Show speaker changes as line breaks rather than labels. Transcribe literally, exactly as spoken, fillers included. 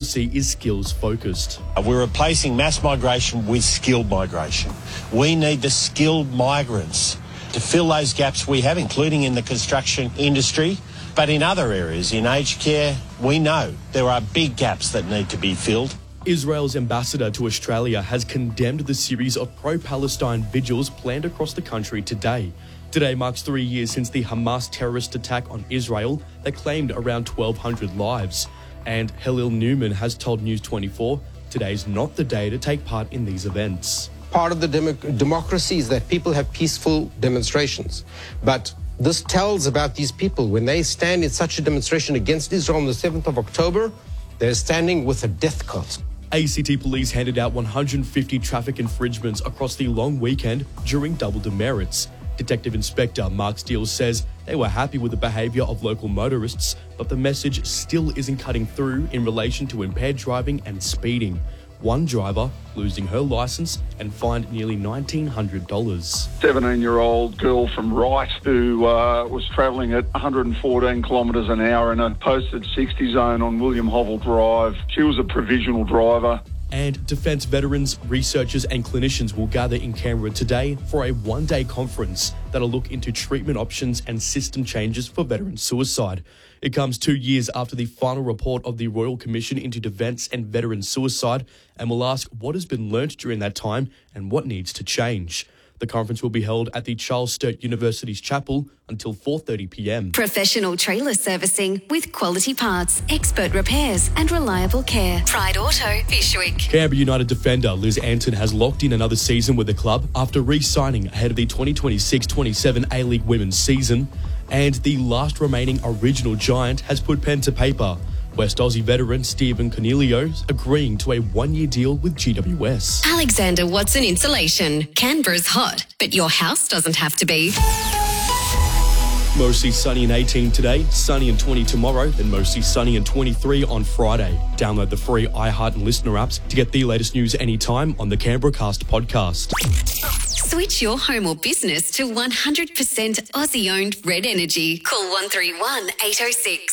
policy is skills-focused.
We're replacing mass migration with skilled migration. We need the skilled migrants to fill those gaps we have, including in the construction industry. But in other areas, in aged care, we know there are big gaps that need to be filled.
Israel's ambassador to Australia has condemned the series of pro-Palestine vigils planned across the country today. Today marks three years since the Hamas terrorist attack on Israel that claimed around twelve hundred lives. And Halil Newman has told News twenty-four today's not the day to take part in these events.
Part of the dem- democracy is that people have peaceful demonstrations. But this tells about these people. When they stand in such a demonstration against Israel on the seventh of October, they're standing with a death cult.
A C T police handed out one hundred fifty traffic infringements across the long weekend during double demerits. Detective Inspector Mark Steele says they were happy with the behaviour of local motorists, but the message still isn't cutting through in relation to impaired driving and speeding. One driver losing her licence and fined nearly nineteen hundred dollars.
seventeen-year-old girl from Wright who uh, was travelling at one hundred fourteen kilometres an hour in a posted sixty zone on William Hovell Drive. She was a provisional driver.
And defence veterans, researchers and clinicians will gather in Canberra today for a one-day conference that'll look into treatment options and system changes for veteran suicide. It comes two years after the final report of the Royal Commission into Defence and Veteran Suicide, and we'll ask what has been learnt during that time and what needs to change. The conference will be held at the Charles Sturt University's chapel until four thirty p m.
Professional trailer servicing with quality parts, expert repairs and reliable care. Pride Auto, Fishwick.
Canberra United defender Liz Anton has locked in another season with the club after re-signing ahead of the twenty twenty-six twenty-seven A-League Women's season. And the last remaining original Giant has put pen to paper. West Aussie veteran Stephen Cornelio agreeing to a one-year deal with G W S.
Alexander Watson Insulation. Canberra's hot, but your house doesn't have to be.
Mostly sunny and eighteen today, sunny and twenty tomorrow, then mostly sunny and twenty-three on Friday. Download the free iHeart and Listener apps to get the latest news anytime on the Canberra Cast podcast.
Switch your home or business to one hundred percent Aussie-owned Red Energy. Call one three one, eight oh six.